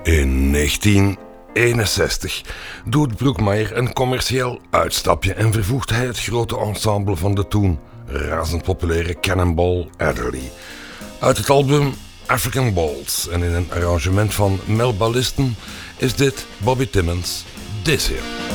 In 1961 doet Broekmeyer een commercieel uitstapje en vervoegt hij het grote ensemble van de toen razend populaire Cannonball Adderley uit het album African Balls, en in een arrangement van Mel Ballisten is dit Bobby Timmons This Here.